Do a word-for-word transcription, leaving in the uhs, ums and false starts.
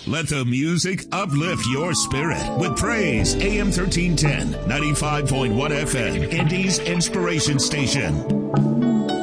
Let the music uplift your spirit with praise. A M thirteen ten, ninety-five point one F M, Indy's Inspiration Station.